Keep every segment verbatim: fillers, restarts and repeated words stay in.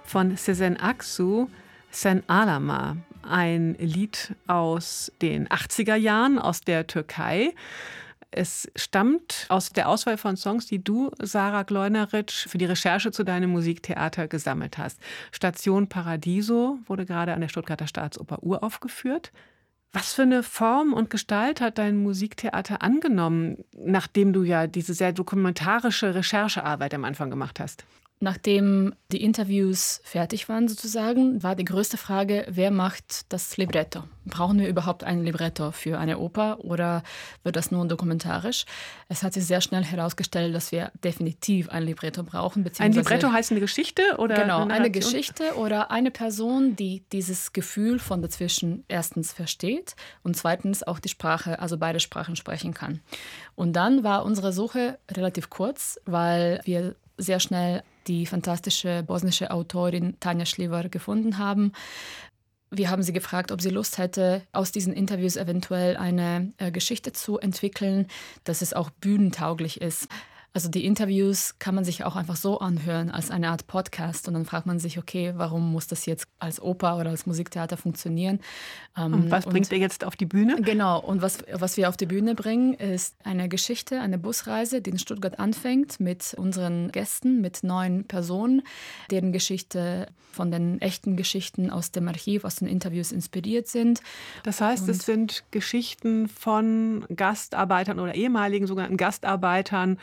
von Sezen Aksu, Sen Ağlama, ein Lied aus den achtziger Jahren aus der Türkei. Es stammt aus der Auswahl von Songs, die du, Sarah Gleunerich, für die Recherche zu deinem Musiktheater gesammelt hast. Station Paradiso wurde gerade an der Stuttgarter Staatsoper uraufgeführt. Was für eine Form und Gestalt hat dein Musiktheater angenommen, nachdem du ja diese sehr dokumentarische Recherchearbeit am Anfang gemacht hast? Nachdem die Interviews fertig waren sozusagen, war die größte Frage, wer macht das Libretto? Brauchen wir überhaupt ein Libretto für eine Oper oder wird das nur dokumentarisch? Es hat sich sehr schnell herausgestellt, dass wir definitiv ein Libretto brauchen. Ein Libretto heißt eine Geschichte? Oder genau, eine, eine Geschichte oder eine Person, die dieses Gefühl von dazwischen erstens versteht und zweitens auch die Sprache, also beide Sprachen sprechen kann. Und dann war unsere Suche relativ kurz, weil wir sehr schnell die fantastische bosnische Autorin Tanja Šljivar gefunden haben. Wir haben sie gefragt, ob sie Lust hätte, aus diesen Interviews eventuell eine äh, Geschichte zu entwickeln, dass es auch bühnentauglich ist. Also die Interviews kann man sich auch einfach so anhören, als eine Art Podcast. Und dann fragt man sich, okay, warum muss das jetzt als Oper oder als Musiktheater funktionieren? Und was bringt ihr jetzt auf die Bühne? Genau, und was, was wir auf die Bühne bringen, ist eine Geschichte, eine Busreise, die in Stuttgart anfängt mit unseren Gästen, mit neun Personen, deren Geschichte von den echten Geschichten aus dem Archiv, aus den Interviews inspiriert sind. Das heißt, und es sind Geschichten von Gastarbeitern oder ehemaligen sogenannten Gastarbeitern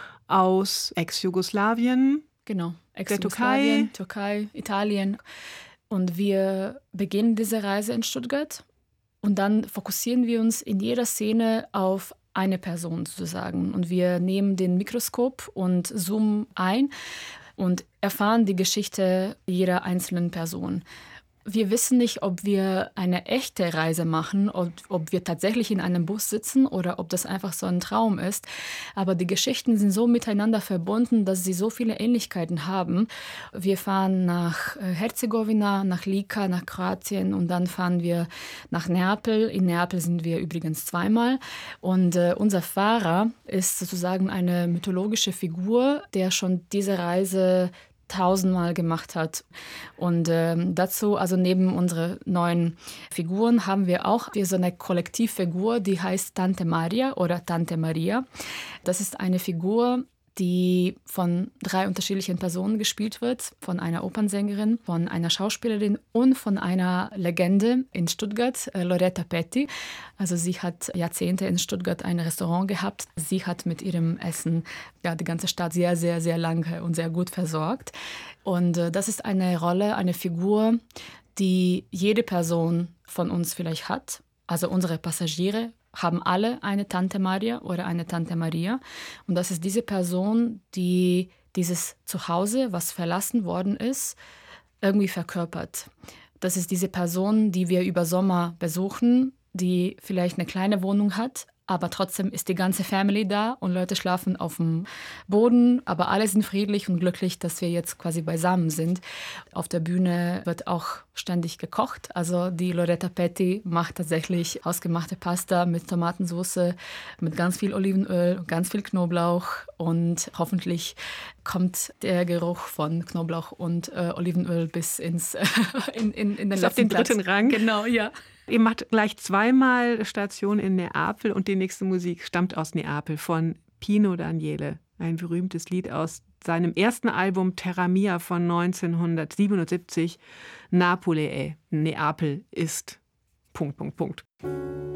aus Ex-Jugoslawien, genau, Ex-Jugoslawien, Türkei, Türkei, Italien. Und wir beginnen diese Reise in Stuttgart und dann fokussieren wir uns in jeder Szene auf eine Person sozusagen. Und wir nehmen den Mikroskop und zoomen ein und erfahren die Geschichte jeder einzelnen Person. Wir wissen nicht, ob wir eine echte Reise machen, ob, ob wir tatsächlich in einem Bus sitzen oder ob das einfach so ein Traum ist. Aber die Geschichten sind so miteinander verbunden, dass sie so viele Ähnlichkeiten haben. Wir fahren nach Herzegowina, nach Lika, nach Kroatien und dann fahren wir nach Neapel. In Neapel sind wir übrigens zweimal. Und äh, unser Fahrer ist sozusagen eine mythologische Figur, der schon diese Reise tausendmal gemacht hat. Und ähm, dazu, also neben unseren neuen Figuren, haben wir auch so eine Kollektivfigur, die heißt Tante Maria oder Tante Maria. Das ist eine Figur, die von drei unterschiedlichen Personen gespielt wird, von einer Opernsängerin, von einer Schauspielerin und von einer Legende in Stuttgart, Loretta Petty. Also sie hat Jahrzehnte in Stuttgart ein Restaurant gehabt. Sie hat mit ihrem Essen ja, die ganze Stadt sehr, sehr, sehr lange und sehr gut versorgt. Und äh, das ist eine Rolle, eine Figur, die jede Person von uns vielleicht hat. Also unsere Passagiere haben alle eine Tante Maria oder eine Tante Maria. Und das ist diese Person, die dieses Zuhause, was verlassen worden ist, irgendwie verkörpert. Das ist diese Person, die wir über Sommer besuchen, die vielleicht eine kleine Wohnung hat, aber trotzdem ist die ganze Family da und Leute schlafen auf dem Boden, aber alle sind friedlich und glücklich, dass wir jetzt quasi beisammen sind. Auf der Bühne wird auch ständig gekocht. Also die Loretta Petty macht tatsächlich hausgemachte Pasta mit Tomatensauce, mit ganz viel Olivenöl, ganz viel Knoblauch und hoffentlich kommt der Geruch von Knoblauch und äh, Olivenöl bis ins äh, in, in, in den bis auf den dritten Platz. Rang. Genau, ja. Ihr macht gleich zweimal Station in Neapel und die nächste Musik stammt aus Neapel von Pino Daniele. Ein berühmtes Lied aus seinem ersten Album Terra Mia von neunzehnhundertsiebenundsiebzig. Napoli è, Neapel ist... Punkt, Punkt, Punkt.